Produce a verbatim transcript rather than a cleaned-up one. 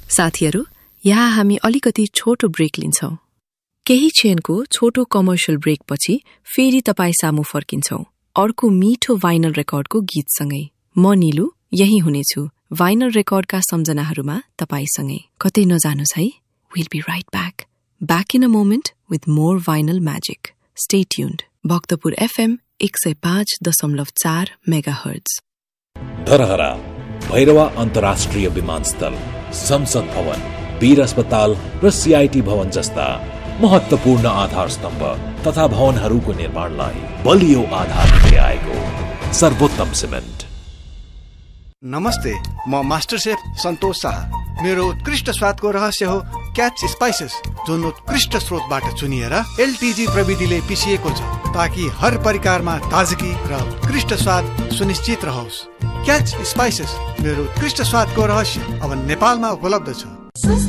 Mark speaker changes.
Speaker 1: साथीहरू, यहाँ हामी अलिकति छोटो ब्रेक लिन्छौं। केही क्षणको छोटो कमर्सियल ब्रेकपछि फेरि तपाई सामु फर्किन्छौं अर्को मिठो भाइनल रेकर्डको गीतसँगै। म निलु यही हुनेछु भाइनल रेकर्डका सम्झनाहरूमा तपाईसँगै। कतै नजानुस् है। We'll be right back. Back in a moment with more vinyl magic. Stay tuned. Bhaktapur FM एक सय पाँच दशमलव चार मेगाहर्ट्ज।
Speaker 2: धरहरा भैरवा अन्तर्राष्ट्रिय विमानस्थल, संसद भवन, वीर अस्पताल र सीआईटी भवन जस्ता महत्वपूर्ण आधार स्तम्भ तथा भवनहरूको निर्माणलाई बलियो आधार दिँदै आएको सर्वोत्तम सिमेन्ट।
Speaker 3: नमस्ते, म मास्टर शेफ सन्तोष शाह। मेरो उत्कृष्ट स्वादको रहस्य हो क्याच स्पाइसेस, जुन उत्कृष्ट स्रोतबाट चुनिएर एलटीजी प्रविधिले पिसिएको छ ताकि हर परिकारमा ताजगी र उत्कृष्ट स्वाद सुनिश्चित रहोस्। क्याच स्पाइसेस, मेरो उत्कृष्ट स्वादको रहस्य अब नेपालमा उपलब्ध छ।